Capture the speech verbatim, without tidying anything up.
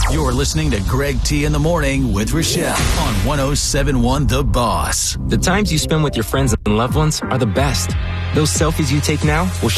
You're listening to Greg T in the Morning with Rochelle on one oh seven point one The Boss. The times you spend with your friends and loved ones are the best. Those selfies you take now will